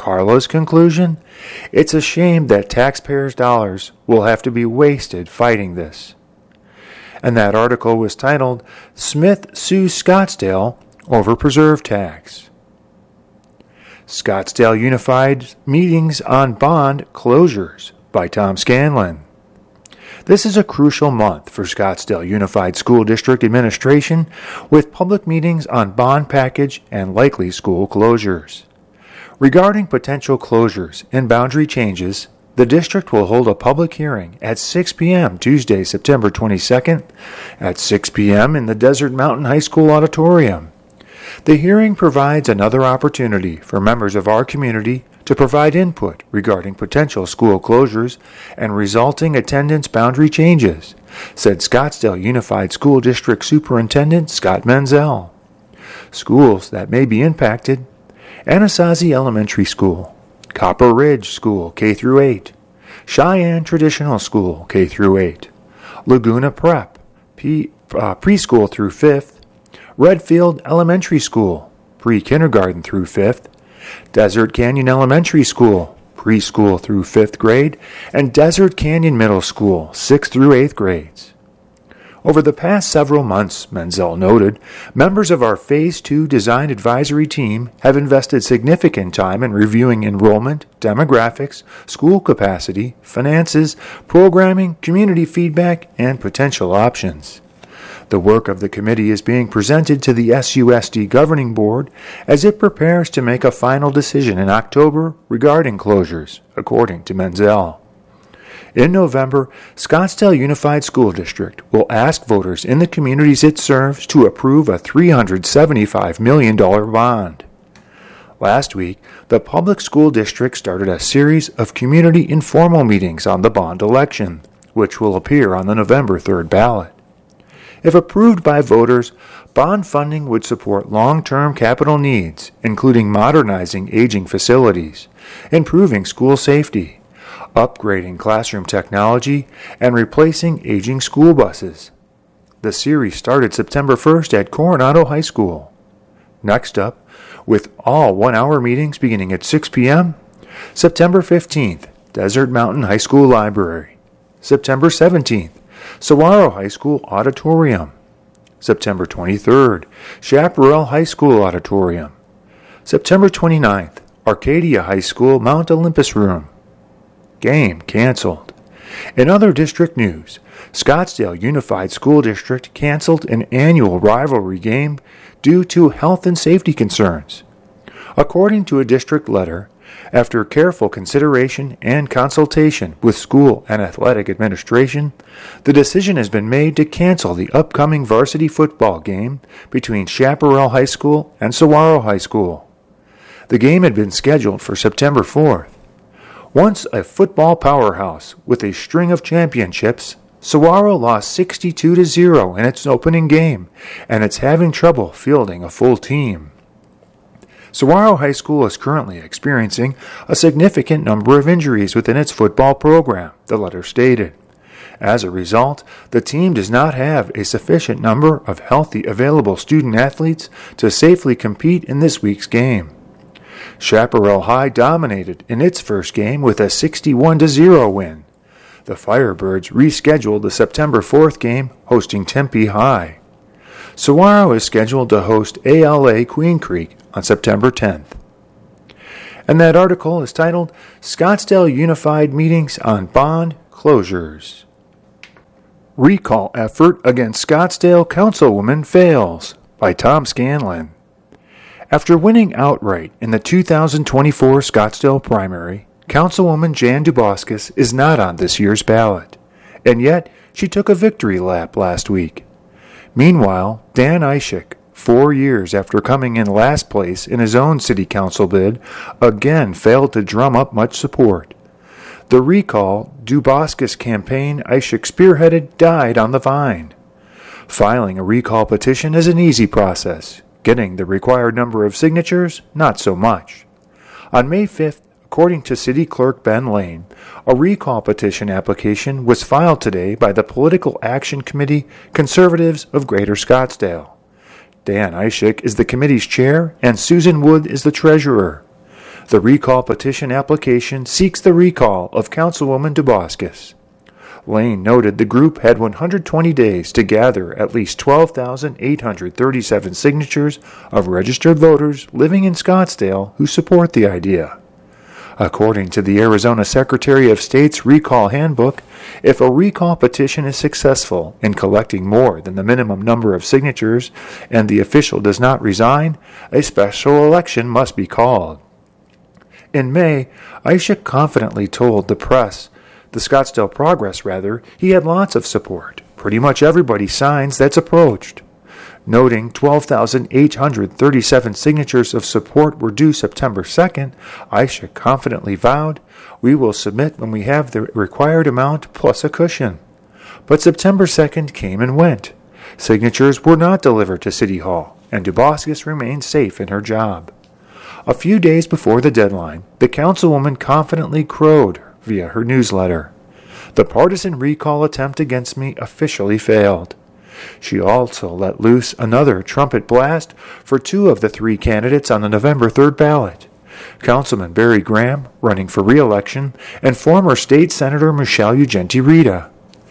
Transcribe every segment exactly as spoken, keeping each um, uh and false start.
Carla's conclusion? It's a shame that taxpayers' dollars will have to be wasted fighting this. And that article was titled, Smith Sues Scottsdale Over Preserve Tax. Scottsdale Unified Meetings on Bond Closures by Tom Scanlon. This is a crucial month for Scottsdale Unified School District Administration with public meetings on bond package and likely school closures. Regarding potential closures and boundary changes, the district will hold a public hearing at six p.m. Tuesday, September twenty-second at six p.m. in the Desert Mountain High School auditorium. The hearing provides another opportunity for members of our community to provide input regarding potential school closures and resulting attendance boundary changes, said Scottsdale Unified School District Superintendent Scott Menzel. Schools that may be impacted: Anasazi Elementary School, Copper Ridge School K through eight, Cheyenne Traditional School K through eight, Laguna Prep P, uh, Preschool through fifth, Redfield Elementary School Pre-Kindergarten through fifth, Desert Canyon Elementary School Preschool through fifth grade, and Desert Canyon Middle School sixth through eighth grades. Over the past several months, Menzel noted, members of our Phase two Design Advisory Team have invested significant time in reviewing enrollment, demographics, school capacity, finances, programming, community feedback, and potential options. The work of the committee is being presented to the S U S D Governing Board as it prepares to make a final decision in October regarding closures, according to Menzel. In November, Scottsdale Unified School District will ask voters in the communities it serves to approve a three hundred seventy-five million dollars bond. Last week, the public school district started a series of community informal meetings on the bond election, which will appear on the November third ballot. If approved by voters, bond funding would support long-term capital needs, including modernizing aging facilities, improving school safety, upgrading classroom technology, and replacing aging school buses. The series started September first at Coronado High School. Next up, with all one-hour meetings beginning at six p.m., September fifteenth, Desert Mountain High School Library. September seventeenth, Saguaro High School Auditorium. September twenty-third, Chaparral High School Auditorium. September twenty-ninth, Arcadia High School Mount Olympus Room. Game canceled. In other district news, Scottsdale Unified School District canceled an annual rivalry game due to health and safety concerns. According to a district letter, after careful consideration and consultation with school and athletic administration, the decision has been made to cancel the upcoming varsity football game between Chaparral High School and Saguaro High School. The game had been scheduled for September fourth. Once a football powerhouse with a string of championships, Saguaro lost sixty-two to zero in its opening game, and it's having trouble fielding a full team. Saguaro High School is currently experiencing a significant number of injuries within its football program, the letter stated. As a result, the team does not have a sufficient number of healthy available student athletes to safely compete in this week's game. Chaparral High dominated in its first game with a sixty-one to zero win. The Firebirds rescheduled the September fourth game, hosting Tempe High. Saguaro is scheduled to host A L A Queen Creek on September tenth. And that article is titled Scottsdale Unified Meetings on Bond Closures. Recall Effort Against Scottsdale Councilwoman Fails by Tom Scanlon. After winning outright in the two thousand twenty-four Scottsdale primary, Councilwoman Jan Duboskus is not on this year's ballot, and yet she took a victory lap last week. Meanwhile, Dan Ishik, four years after coming in last place in his own city council bid, again failed to drum up much support. The recall Duboskus campaign Ishik spearheaded died on the vine. Filing a recall petition is an easy process. Getting the required number of signatures, not so much. On May fifth, according to City Clerk Ben Lane, a recall petition application was filed today by the Political Action Committee Conservatives of Greater Scottsdale. Dan Ishik is the committee's chair and Susan Wood is the treasurer. The recall petition application seeks the recall of Councilwoman Duboskis. Lane noted the group had one hundred twenty days to gather at least twelve thousand eight hundred thirty-seven signatures of registered voters living in Scottsdale who support the idea. According to the Arizona Secretary of State's recall handbook, if a recall petition is successful in collecting more than the minimum number of signatures and the official does not resign, a special election must be called. In May, Ishak confidently told the press, the Scottsdale Progress rather, he had lots of support. Pretty much everybody signs that's approached. Noting twelve thousand eight hundred thirty-seven signatures of support were due September second, Ishak confidently vowed, we will submit when we have the required amount plus a cushion. But September second came and went. Signatures were not delivered to City Hall, and Duboskis remained safe in her job. A few days before the deadline, the councilwoman confidently crowed via her newsletter. The partisan recall attempt against me officially failed. She also let loose another trumpet blast for two of the three candidates on the November third ballot, Councilman Barry Graham, running for re-election, and former State Senator Michelle Ugenti-Rita.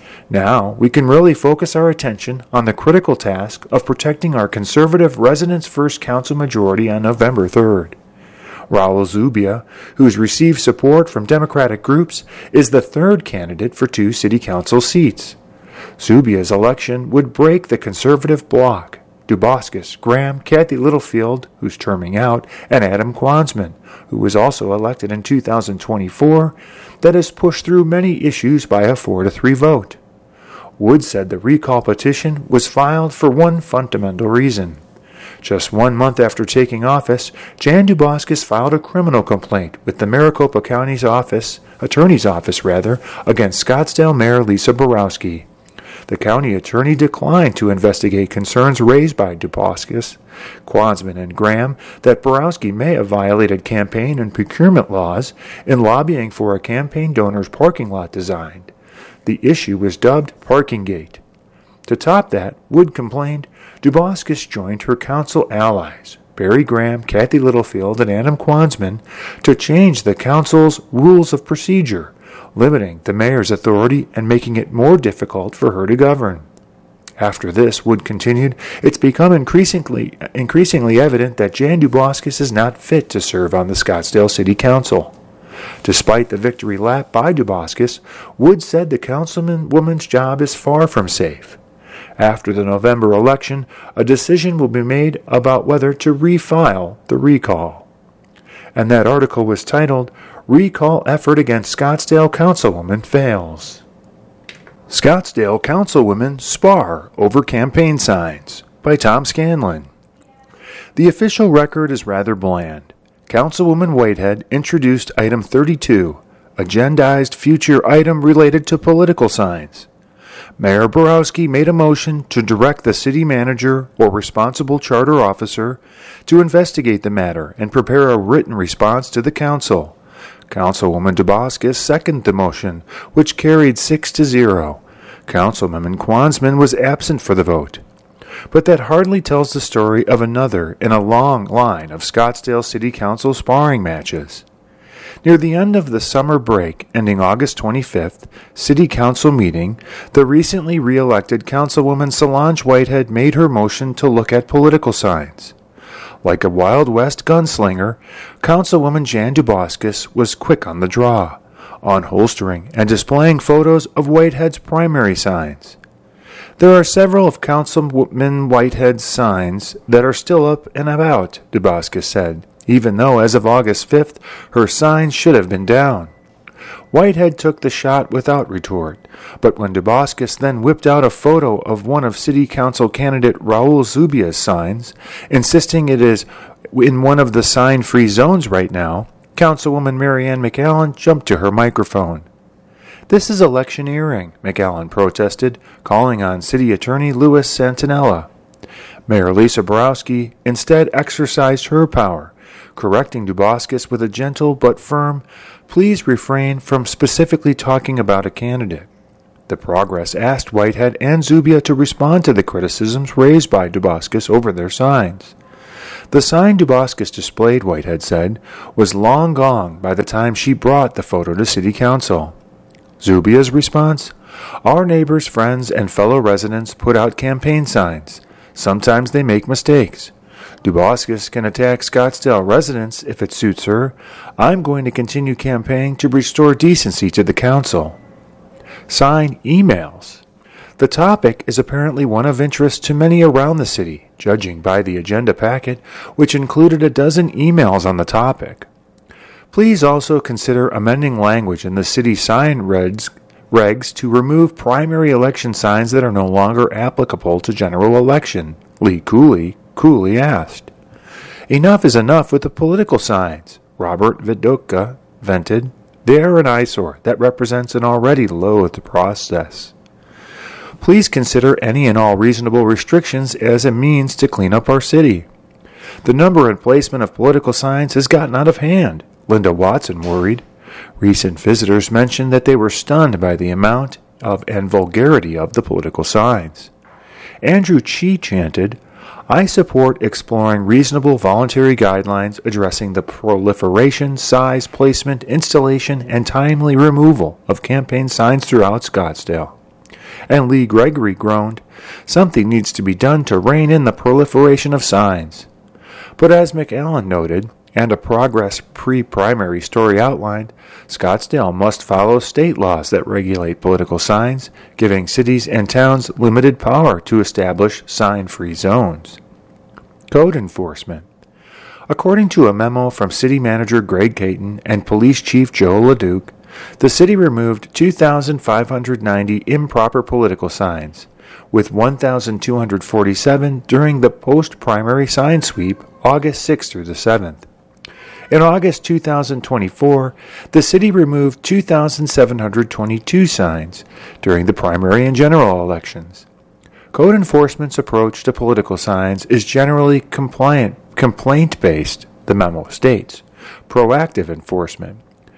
Now we can really focus our attention on the critical task of protecting our conservative Residents' First Council majority on November third. Raul Zubia, who's received support from Democratic groups, is the third candidate for two city council seats. Zubia's election would break the conservative bloc, Duboskis, Graham, Kathy Littlefield, who's terming out, and Adam Quansman, who was also elected in two thousand twenty-four, that has pushed through many issues by a four to three vote. Wood said the recall petition was filed for one fundamental reason. Just one month after taking office, Jan Duboskis filed a criminal complaint with the Maricopa County's office, attorney's office rather, against Scottsdale Mayor Lisa Borowski. The county attorney declined to investigate concerns raised by Duboskis, Quansman, and Graham that Borowski may have violated campaign and procurement laws in lobbying for a campaign donor's parking lot design. The issue was dubbed Parkinggate. To top that, Wood complained, Duboskis joined her council allies, Barry Graham, Kathy Littlefield, and Adam Quansman, to change the council's rules of procedure, limiting the mayor's authority and making it more difficult for her to govern. After this, Wood continued, it's become increasingly increasingly evident that Jan Duboskis is not fit to serve on the Scottsdale City Council. Despite the victory lap by Duboskis, Wood said the councilwoman's job is far from safe. After the November election, a decision will be made about whether to refile the recall. And that article was titled, Recall Effort Against Scottsdale Councilwoman Fails. Scottsdale Councilwomen Spar Over Campaign Signs by Tom Scanlon. The official record is rather bland. Councilwoman Whitehead introduced Item thirty-two, agendized future item related to political signs. Mayor Borowski made a motion to direct the city manager or responsible charter officer to investigate the matter and prepare a written response to the council. Councilwoman Duboskis seconded the motion, which carried six to zero. Councilwoman Quansman was absent for the vote. But that hardly tells the story of another in a long line of Scottsdale City Council sparring matches. Near the end of the summer break, ending August twenty-fifth, City Council meeting, the recently re-elected Councilwoman Solange Whitehead made her motion to look at political signs. Like a Wild West gunslinger, Councilwoman Jan Duboskis was quick on the draw, unholstering and displaying photos of Whitehead's primary signs. There are several of Councilwoman Whitehead's signs that are still up and about, Duboskis said, even though as of August fifth, her signs should have been down. Whitehead took the shot without retort, but when Duboskis then whipped out a photo of one of City Council candidate Raul Zubia's signs, insisting it is in one of the sign-free zones right now, Councilwoman Marianne McAllen jumped to her microphone. This is electioneering, McAllen protested, calling on City Attorney Louis Santinella. Mayor Lisa Borowski instead exercised her power, correcting Duboskis with a gentle but firm, please refrain from specifically talking about a candidate. The Progress asked Whitehead and Zubia to respond to the criticisms raised by Duboskis over their signs. The sign Duboscus displayed, Whitehead said, was long gone by the time she brought the photo to City Council. Zubia's response? Our neighbors, friends, and fellow residents put out campaign signs. Sometimes they make mistakes. Duboscus can attack Scottsdale residents if it suits her. I'm going to continue campaigning to restore decency to the council. Sign emails. The topic is apparently one of interest to many around the city, judging by the agenda packet, which included a dozen emails on the topic. Please also consider amending language in the city sign regs, regs to remove primary election signs that are no longer applicable to general election, Lee Cooley coolly asked. Enough is enough with the political signs, Robert Vidoka vented. They're an eyesore that represents an already loathed process. Please consider any and all reasonable restrictions as a means to clean up our city. The number and placement of political signs has gotten out of hand, Linda Watson worried. Recent visitors mentioned that they were stunned by the amount of and vulgarity of the political signs. Andrew Chi chanted, I support exploring reasonable voluntary guidelines addressing the proliferation, size, placement, installation, and timely removal of campaign signs throughout Scottsdale. And Lee Gregory groaned, something needs to be done to rein in the proliferation of signs. But as McAllen noted, and a Progress pre-primary story outlined, Scottsdale must follow state laws that regulate political signs, giving cities and towns limited power to establish sign-free zones. Code enforcement. According to a memo from City Manager Greg Caton and Police Chief Joe LeDuc, the city removed two thousand five hundred ninety improper political signs, with one thousand two hundred forty-seven during the post-primary sign sweep August sixth through the seventh. In August two thousand twenty-four, the city removed two thousand seven hundred twenty-two signs during the primary and general elections. Code enforcement's approach to political signs is generally compliant, complaint-based, the memo states, proactive enforcement,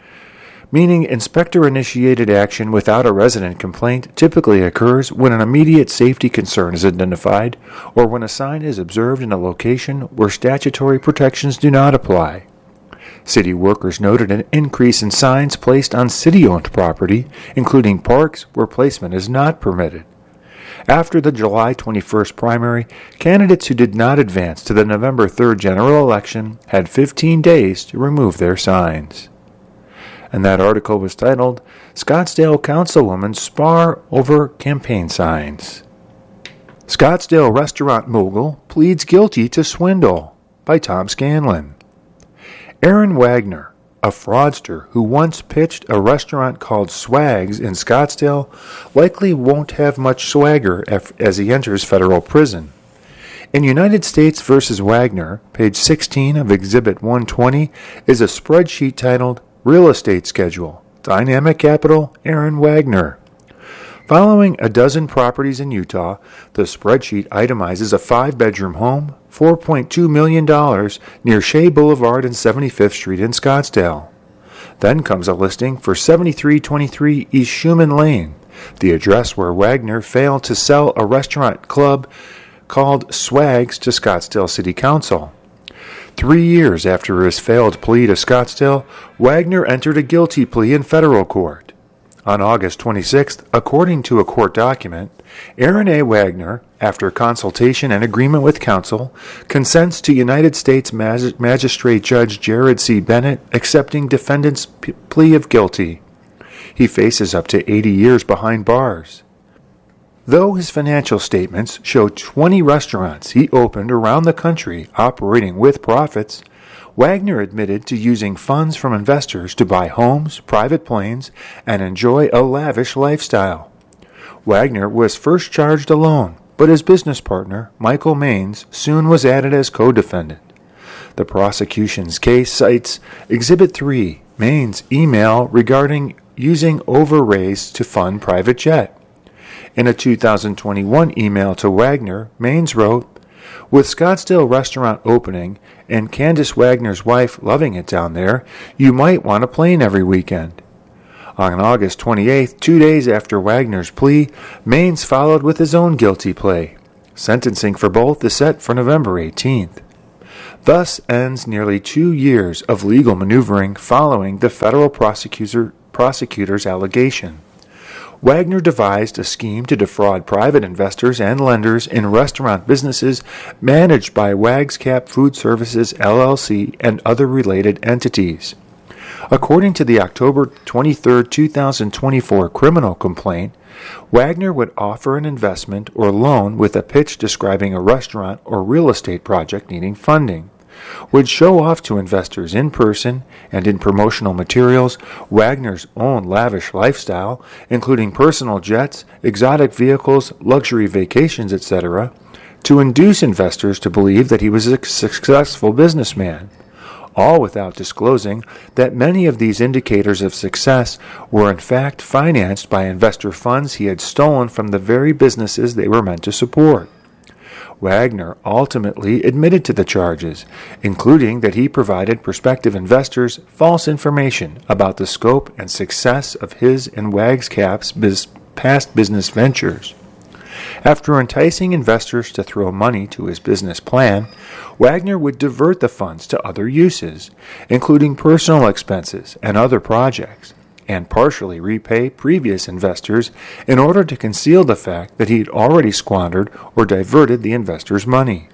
meaning inspector-initiated action without a resident complaint typically occurs when an immediate safety concern is identified or when a sign is observed in a location where statutory protections do not apply. City workers noted an increase in signs placed on city-owned property, including parks where placement is not permitted. After the July twenty-first primary, candidates who did not advance to the November third general election had fifteen days to remove their signs. And that article was titled, Scottsdale Councilwoman Spar Over Campaign Signs. Scottsdale Restaurant Mogul Pleads Guilty to Swindle by Tom Scanlon. Aaron Wagner, a fraudster who once pitched a restaurant called Swags in Scottsdale, likely won't have much swagger as he enters federal prison. In United States versus Wagner, page sixteen of Exhibit one twenty, is a spreadsheet titled Real Estate Schedule, Dynamic Capital, Aaron Wagner. Following a dozen properties in Utah, the spreadsheet itemizes a five-bedroom home, four point two million dollars, near Shea Boulevard and seventy-fifth Street in Scottsdale. Then comes a listing for seventy-three twenty-three East Schumann Lane, the address where Wagner failed to sell a restaurant club called Swags to Scottsdale City Council. Three years after his failed plea to Scottsdale, Wagner entered a guilty plea in federal court. On August twenty-sixth, according to a court document, Aaron A. Wagner, after consultation and agreement with counsel, consents to United States Mag- Magistrate Judge Jared C. Bennett accepting defendant's p- plea of guilty. He faces up to eighty years behind bars. Though his financial statements show twenty restaurants he opened around the country operating with profits, Wagner admitted to using funds from investors to buy homes, private planes, and enjoy a lavish lifestyle. Wagner was first charged alone, but his business partner, Michael Maines, soon was added as co-defendant. The prosecution's case cites Exhibit three, Maines' email regarding using overraise to fund private jet. In a two thousand twenty-one email to Wagner, Maines wrote, with Scottsdale restaurant opening and Candace Wagner's wife loving it down there, you might want a plane every weekend. On August twenty-eighth, two days after Wagner's plea, Maines followed with his own guilty plea. Sentencing for both is set for November eighteenth. Thus ends nearly two years of legal maneuvering following the federal prosecutor, prosecutor's allegation. Wagner devised a scheme to defraud private investors and lenders in restaurant businesses managed by Wags Cap Food Services, L L C, and other related entities. According to the October twenty-third, two thousand twenty-four criminal complaint, Wagner would offer an investment or loan with a pitch describing a restaurant or real estate project needing funding, would show off to investors in person and in promotional materials Wagner's own lavish lifestyle, including personal jets, exotic vehicles, luxury vacations, et cetera, to induce investors to believe that he was a successful businessman, all without disclosing that many of these indicators of success were in fact financed by investor funds he had stolen from the very businesses they were meant to support. Wagner ultimately admitted to the charges, including that he provided prospective investors false information about the scope and success of his and Wags Cap's biz- past business ventures. After enticing investors to throw money to his business plan, Wagner would divert the funds to other uses, including personal expenses and other projects, and partially repay previous investors in order to conceal the fact that he had already squandered or diverted the investors' money.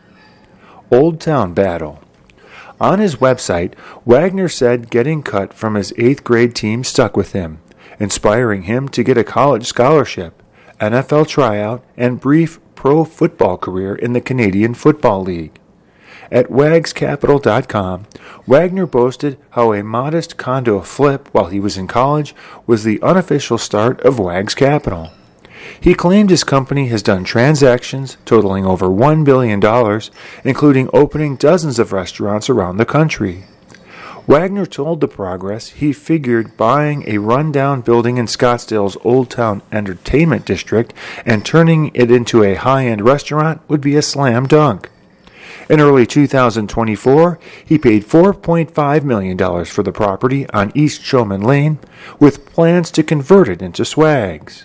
Old Town Battle. On his website, Wagner said getting cut from his eighth grade team stuck with him, inspiring him to get a college scholarship, N F L tryout, and brief pro football career in the Canadian Football League. At wags capital dot com, Wagner boasted how a modest condo flip while he was in college was the unofficial start of Wags Capital. He claimed his company has done transactions totaling over one billion dollars, including opening dozens of restaurants around the country. Wagner told The Progress he figured buying a rundown building in Scottsdale's Old Town Entertainment District and turning it into a high-end restaurant would be a slam dunk. In early two thousand twenty-four, he paid four point five million dollars for the property on East Showman Lane, with plans to convert it into Swags.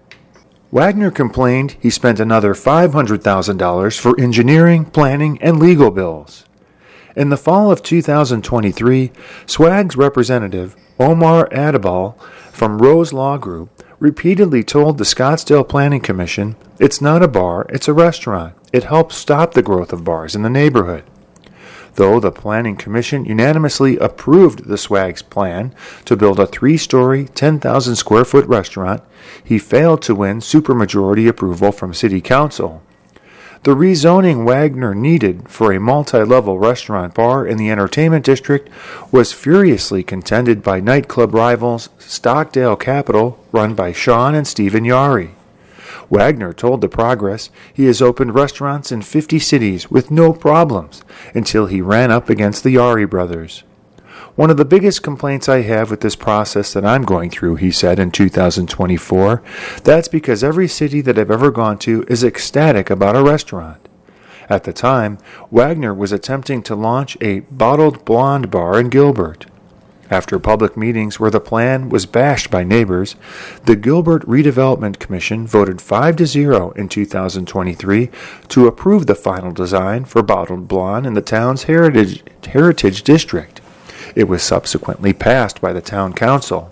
Wagner complained he spent another five hundred thousand dollars for engineering, planning, and legal bills. In the fall of two thousand twenty-three, Swags representative Omar Adabal from Rose Law Group repeatedly told the Scottsdale Planning Commission, "It's not a bar, it's a restaurant. It helps stop the growth of bars in the neighborhood." Though the Planning Commission unanimously approved the Swags plan to build a three-story, ten thousand square foot restaurant, he failed to win supermajority approval from City Council. The rezoning Wagner needed for a multi-level restaurant bar in the entertainment district was furiously contended by nightclub rivals Stockdale Capital, run by Sean and Stephen Yari. Wagner told The Progress he has opened restaurants in fifty cities with no problems until he ran up against the Yari brothers. "One of the biggest complaints I have with this process that I'm going through," he said in two thousand twenty-four, "that's because every city that I've ever gone to is ecstatic about a restaurant." At the time, Wagner was attempting to launch a bottled blonde bar in Gilbert. After public meetings where the plan was bashed by neighbors, the Gilbert Redevelopment Commission voted five to zero in two thousand twenty-three to approve the final design for bottled blonde in the town's Heritage, Heritage District. It was subsequently passed by the town council.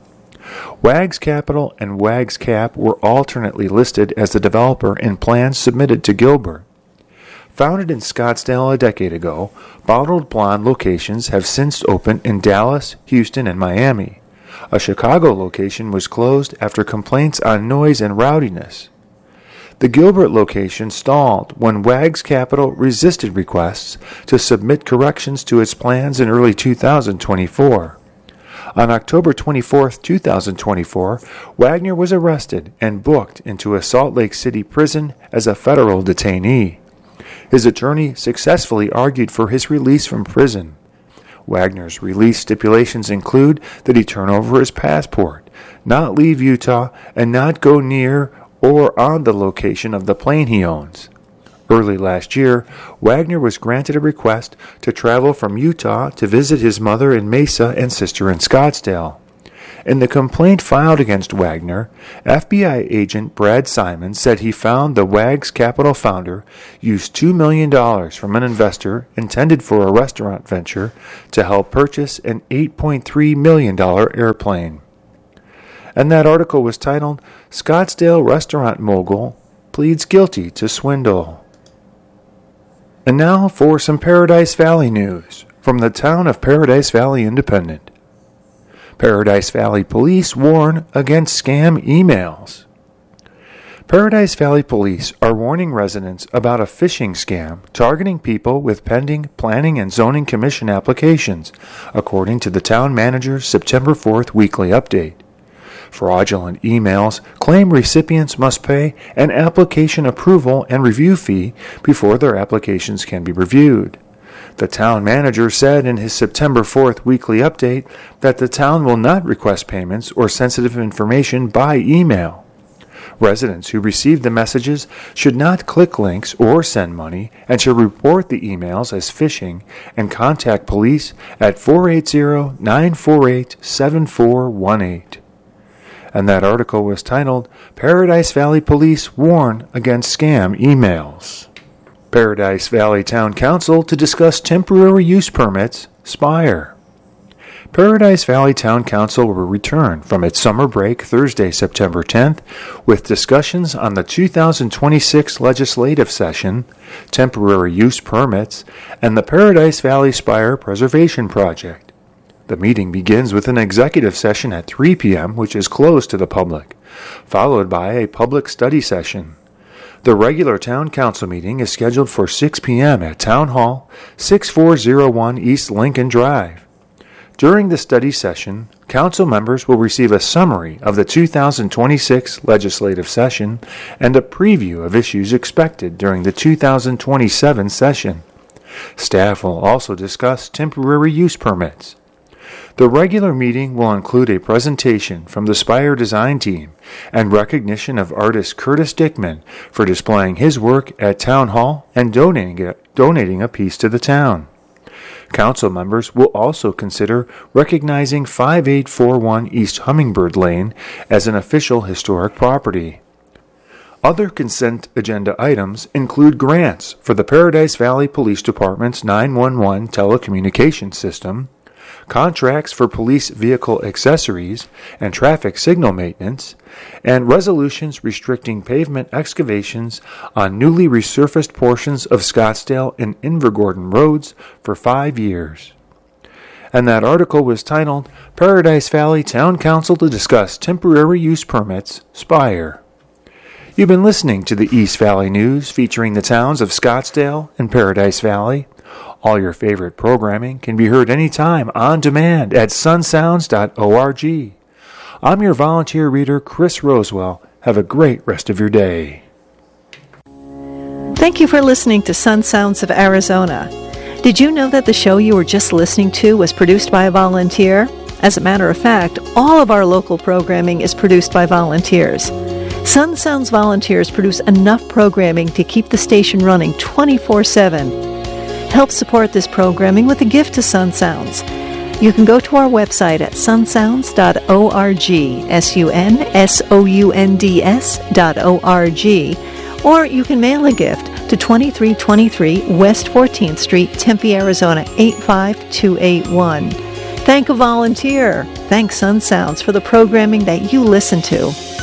Wags Capital and Wags Cap were alternately listed as the developer in plans submitted to Gilbert. Founded in Scottsdale a decade ago, Bottled Blonde locations have since opened in Dallas, Houston, and Miami. A Chicago location was closed after complaints on noise and rowdiness. The Gilbert location stalled when Wags Capital resisted requests to submit corrections to its plans in early two thousand twenty-four. On October twenty-fourth, two thousand twenty-four, Wagner was arrested and booked into a Salt Lake City prison as a federal detainee. His attorney successfully argued for his release from prison. Wagner's release stipulations include that he turn over his passport, not leave Utah, and not go near or on the location of the plane he owns. Early last year, Wagner was granted a request to travel from Utah to visit his mother in Mesa and sister in Scottsdale. In the complaint filed against Wagner, F B I agent Brad Simon said he found the Wags Capital founder used two million dollars from an investor intended for a restaurant venture to help purchase an eight point three million dollars airplane. And that article was titled, Scottsdale Restaurant Mogul Pleads Guilty to Swindle. And now for some Paradise Valley news from the town of Paradise Valley Independent. Paradise Valley Police warn against scam emails. Paradise Valley Police are warning residents about a phishing scam targeting people with pending Planning and Zoning Commission applications, according to the town manager's September fourth weekly update. Fraudulent emails claim recipients must pay an application approval and review fee before their applications can be reviewed. The town manager said in his September fourth weekly update that the town will not request payments or sensitive information by email. Residents who receive the messages should not click links or send money and should report the emails as phishing and contact police at four eight zero, nine four eight, seven four one eight. And that article was titled, Paradise Valley Police Warn Against Scam Emails. Paradise Valley Town Council to discuss temporary use permits, Spire. Paradise Valley Town Council will return from its summer break Thursday, September tenth, with discussions on the two thousand twenty-six legislative session, temporary use permits, and the Paradise Valley Spire Preservation Project. The meeting begins with an executive session at three p.m., which is closed to the public, followed by a public study session. The regular Town Council meeting is scheduled for six p.m. at Town Hall, sixty-four oh one East Lincoln Drive. During the study session, Council members will receive a summary of the two thousand twenty-six legislative session and a preview of issues expected during the two thousand twenty-seven session. Staff will also discuss temporary use permits. The regular meeting will include a presentation from the Spire design team and recognition of artist Curtis Dickman for displaying his work at Town Hall and donating a, donating a piece to the town. Council members will also consider recognizing five eight four one East Hummingbird Lane as an official historic property. Other consent agenda items include grants for the Paradise Valley Police Department's nine one one telecommunications system, contracts for police vehicle accessories and traffic signal maintenance, and resolutions restricting pavement excavations on newly resurfaced portions of Scottsdale and Invergordon roads for five years. And that article was titled, Paradise Valley Town Council to discuss temporary use permits, Spire. You've been listening to the East Valley News featuring the towns of Scottsdale and Paradise Valley. All your favorite programming can be heard anytime on demand at sun sounds dot org. I'm your volunteer reader, Chris Rosewell. Have a great rest of your day. Thank you for listening to Sun Sounds of Arizona. Did you know that the show you were just listening to was produced by a volunteer? As a matter of fact, all of our local programming is produced by volunteers. Sun Sounds volunteers produce enough programming to keep the station running twenty-four seven. Help support this programming with a gift to Sun Sounds. You can go to our website at sun sounds dot org, S U N S O U N D S dot O R G, or you can mail a gift to twenty-three twenty-three West fourteenth Street, Tempe, Arizona, eight five two eight one. Thank a volunteer. Thank Sun Sounds for the programming that you listen to.